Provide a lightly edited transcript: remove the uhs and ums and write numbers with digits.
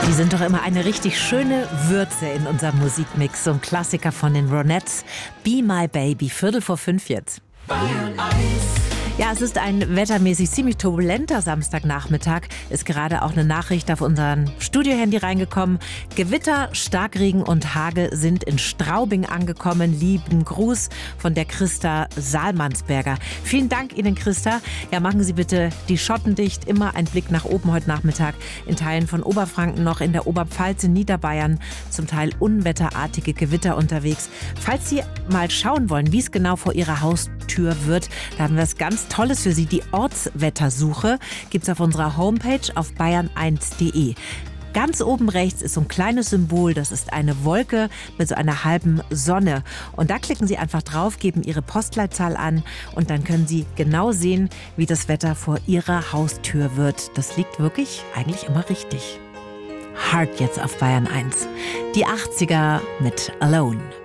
Die sind doch immer eine richtig schöne Würze in unserem Musikmix. So ein Klassiker von den Ronettes. Be My Baby, 4:45 jetzt. Ja, es ist ein wettermäßig ziemlich turbulenter Samstagnachmittag. Ist gerade auch eine Nachricht auf unseren Studiohandy reingekommen. Gewitter, Starkregen und Hagel sind in Straubing angekommen. Lieben Gruß von der Christa Salmansberger. Vielen Dank Ihnen, Christa. Ja, machen Sie bitte die Schotten dicht. Immer ein Blick nach oben heute Nachmittag. In Teilen von Oberfranken, noch in der Oberpfalz, in Niederbayern. Zum Teil unwetterartige Gewitter unterwegs. Falls Sie mal schauen wollen, wie es genau vor Ihrer Haustür wird, da haben wir es ganz Tolles für Sie. Die Ortswettersuche gibt es auf unserer Homepage auf bayern1.de. Ganz oben rechts ist so ein kleines Symbol, das ist eine Wolke mit so einer halben Sonne. Und da klicken Sie einfach drauf, geben Ihre Postleitzahl an und dann können Sie genau sehen, wie das Wetter vor Ihrer Haustür wird. Das liegt wirklich eigentlich immer richtig. Hard jetzt auf Bayern 1. Die 80er mit Alone.